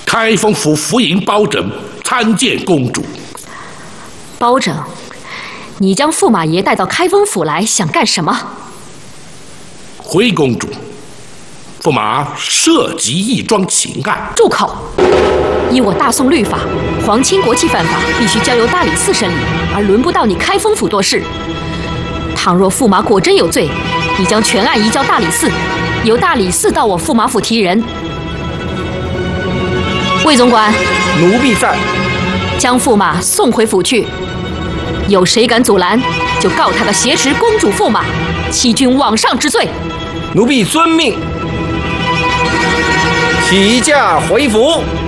开封府府尹包拯参见公主。 包拯，你将驸马爷带到开封府来，想干什么？ 回公主，驸马涉及一桩情案。 住口！依我大宋律法，皇亲国戚犯法必须交由大理寺审理，而轮不到你开封府多事。倘若驸马果真有罪，你将全案移交大理寺，由大理寺到我驸马府提人。魏总管， 奴婢在。 将驸马送回府去。有谁敢阻拦，就告他个挟持公主驸马、欺君罔上之罪。 奴婢遵命。起驾回府。